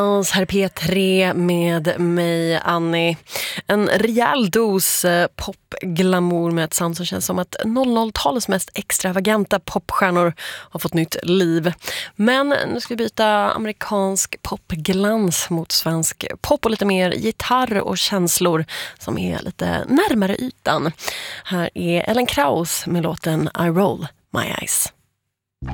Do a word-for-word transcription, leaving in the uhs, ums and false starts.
Här P tre med mig, Annie. En rejäl dos popglamour med ett sound som känns som att noll noll-talets mest extravaganta popstjärnor har fått nytt liv. Men nu ska vi byta amerikansk popglans mot svensk pop och lite mer gitarr och känslor som är lite närmare ytan. Här är Ellen Krauss med låten I Roll My Eyes.